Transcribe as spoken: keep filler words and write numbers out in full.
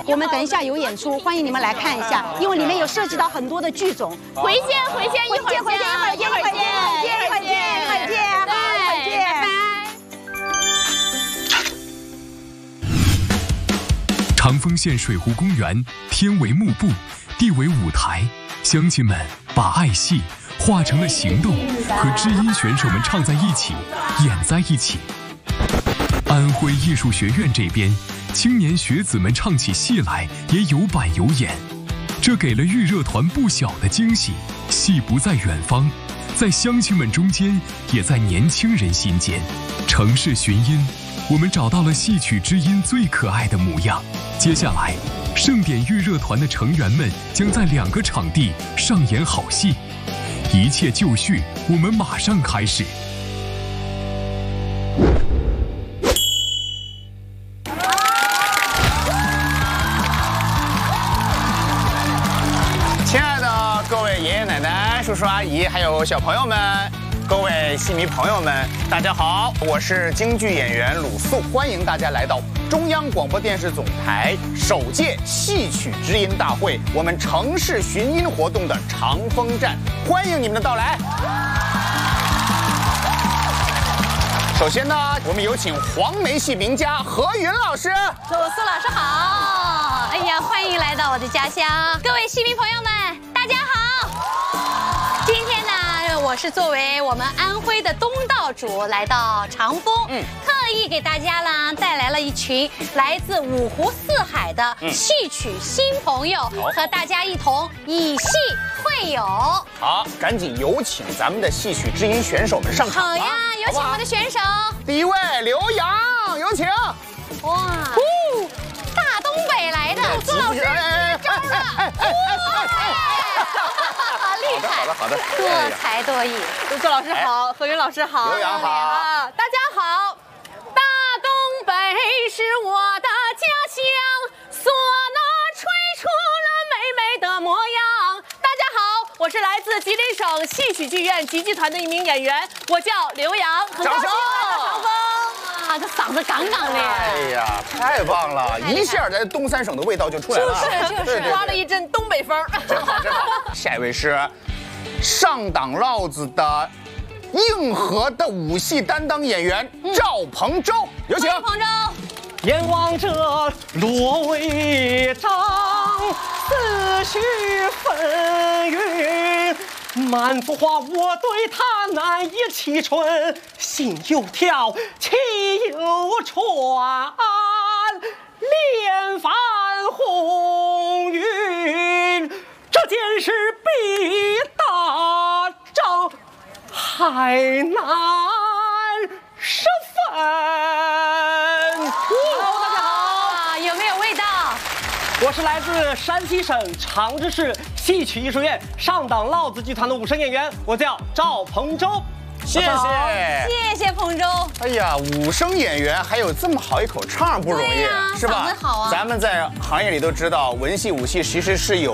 我们等一下有演出，欢迎你们来看一下，因为里面有涉及到很多的剧种。 回见，回见，一会儿见， 回见，一会儿见，一会儿见，一会儿见，一会儿见，一会儿见，拜拜。 长丰县水湖公园，天为幕布，地为舞台，乡亲们把爱戏化成了行动，和知音选手们唱在一起，演在一起。安徽艺术学院这边，青年学子们唱起戏来也有板有眼，这给了预热团不小的惊喜。戏不在远方，在乡亲们中间，也在年轻人心间。城市寻音，我们找到了戏曲知音最可爱的模样。接下来，盛典预热团的成员们将在两个场地上演好戏。一切就绪，我们马上开始。 亲爱的各位爷爷奶奶、叔叔阿姨，还有小朋友们，各位戏迷朋友们，大家好，我是京剧演员鲁肃，欢迎大家来到中央广播电视总台首届戏曲知音大会，我们城市寻音活动的长丰站，欢迎你们的到来。首先呢，我们有请黄梅戏名家何云老师。 鲁肃老师好，哎呀，欢迎来到我的家乡，各位戏迷朋友们，大家好。今天呢，我是作为我们安徽的东道主来到长丰，嗯，特意给大家呢带来了一群来自五湖四海的戏曲新朋友，嗯、和大家一同以戏会友。 好，赶紧有请咱们的戏曲知音选手们上场吧。 好呀，有请我们的选手。 第一位刘洋，有请。 哇，大东北来的鲁肃老师，招了，哇，厉害！ 好的，好的， 多才多艺。 鲁肃老师好，何云老师好， 刘洋好啊，大家好。 大东北是我的家乡，唢呐吹出了美美的模样。 大家好，我是来自吉林省戏曲剧院集剧团的一名演员，我叫刘洋，很高兴来到长丰。 啊，这嗓子杠杠的。 哎呀，太棒了！一下在东三省的味道就出来了， 就是就是刮了一阵东北风。 真好，真好。下一位是上党烙子的硬核的武戏担当演员赵鹏洲，有请。 鹏洲。 眼望着罗帷帐，思绪纷纭。满腹话我对他难以启齿，心又跳，气又喘，连番红云，这件事比打仗还难十分。 好，大家好，有没有味道？ 我是来自山西省长治市戏曲艺术院上党烙子剧团的武生演员，我叫赵鹏洲。 谢谢， 谢谢鹏洲。 哎呀，武生演员还有这么好一口唱不容易， 啊、 是吧？ 嗓子好啊。 咱们在行业里都知道，文戏武戏其实是有